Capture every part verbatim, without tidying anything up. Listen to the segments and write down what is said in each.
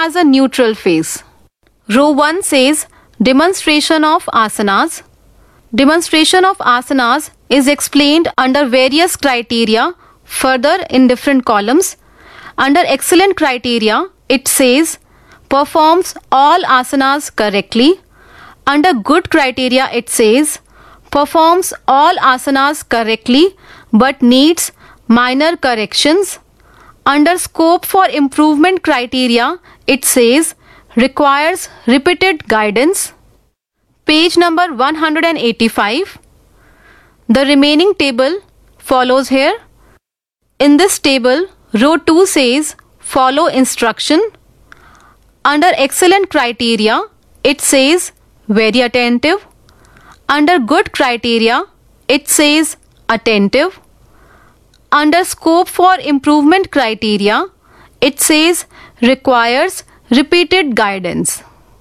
has a neutral face. Row one says demonstration of asanas. Demonstration of asanas is explained under various criteria further in different columns. Under excellent criteria, it says performs all asanas correctly. Under good criteria, it says performs all asanas correctly but needs minor corrections. Under scope for improvement criteria, it says requires repeated guidance. Page number one hundred eighty-five. The remaining table follows here. In this table, row two says follow instruction. Under excellent criteria, it says very attentive. Under good criteria, it says attentive. Under scope for improvement criteria, it says requires repeated guidance.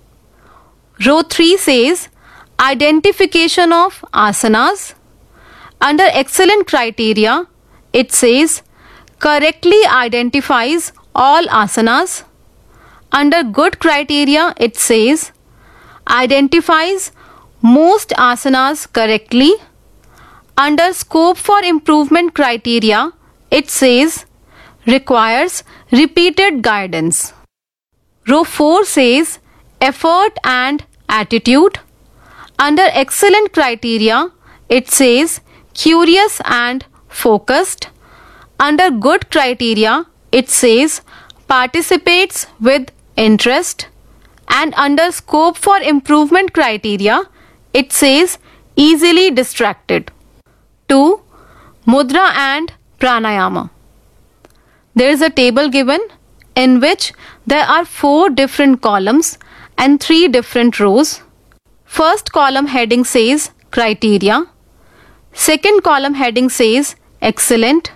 Row three says identification of asanas. Under excellent criteria, it says correctly identifies all asanas. Under good criteria, it says identifies most asanas correctly. Under scope for improvement criteria, it says requires repeated guidance. Row four says effort and attitude. Under excellent criteria, it says curious and focused. Under good criteria, it says participates with interest. And under scope for improvement criteria, it says easily distracted. two. Mudra and Pranayama. There is a table given in which there are four different columns and three different rows. First column heading says criteria. Second column heading says excellent.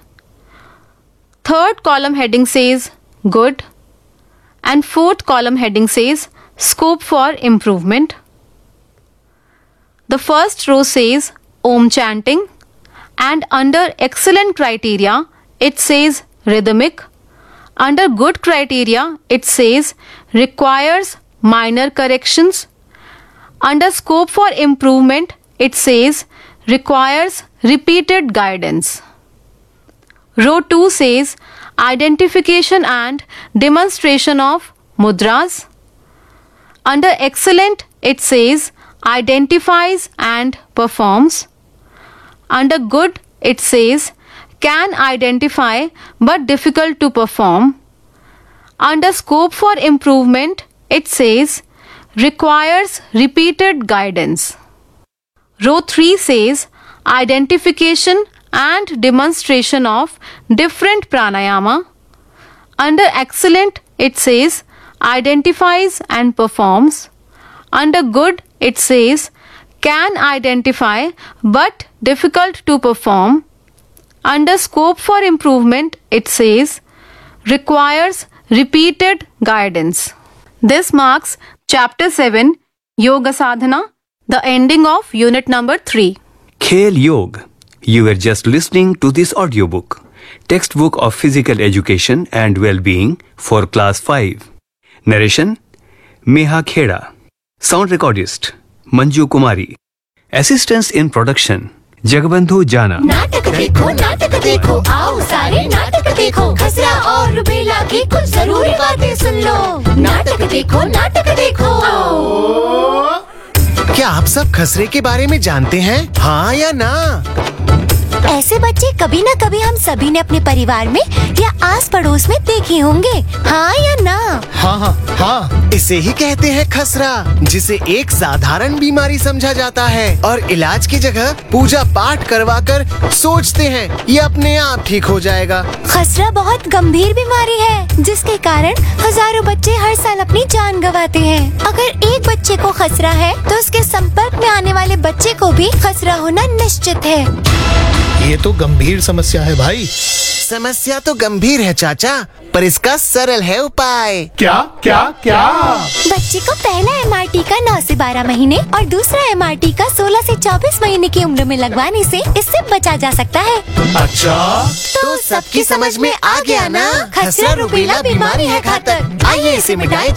Third column heading says good. And fourth column heading says scope for improvement. The first row says Om chanting, and under excellent criteria, it says rhythmic. Under good criteria, it says requires minor corrections. Under scope for improvement, it says requires repeated guidance. Row two says identification and demonstration of mudras. Under excellent, it says identifies and performs. Under good, it says can identify but difficult to perform. Under scope for improvement, it says requires repeated guidance. Row three says identification and demonstration of different pranayama. Under excellent, it says identifies and performs. Under good, it says can identify but difficult to perform. Under scope for improvement, it says requires repeated guidance. This marks chapter seven, Yoga Sadhana, the ending of unit number three. Khel Yog. You were just listening to this audiobook, textbook of physical education and well-being for class five. Narration Meha Kheda. Sound recordist Manju Kumari. Assistance in production Jagbandhu जाना। नाटक देखो नाटक देखो आओ सारे नाटक देखो, खसरा और रुबेला की कुछ जरूरी बातें सुन लो। नाटक देखो नाटक देखो। क्या आप सब खसरे के बारे में जानते हैं, हाँ या ना? ऐसे बच्चे कभी न कभी हम सभी ने अपने परिवार में या आस पड़ोस में देखे होंगे, हाँ या ना? हाँ हाँ हाँ, इसे ही कहते हैं खसरा, जिसे एक साधारण बीमारी समझा जाता है और इलाज की जगह पूजा पाठ करवाकर सोचते हैं ये अपने आप ठीक हो जाएगा। खसरा बहुत गंभीर बीमारी है जिसके कारण हजारों बच्चे हर साल अपनी जान गंवाते हैं। अगर एक बच्चे को खसरा है तो उसके संपर्क में आने वाले बच्चे को भी खसरा होना निश्चित है। ये तो गंभीर समस्या है भाई। समस्या तो गंभीर है चाचा, पर इसका सरल है उपाय। क्या क्या क्या? बच्चे को पहला एम आर टी का नौ से बारह महीने और दूसरा एम आर टी का सोलह से चौबीस महीने की उम्र में लगवाने से इससे बचा जा सकता है। अच्छा, तो सबकी समझ में आ गया ना? खसरा रुबेला बीमारी है घातक, आइए इसे मिटाएं।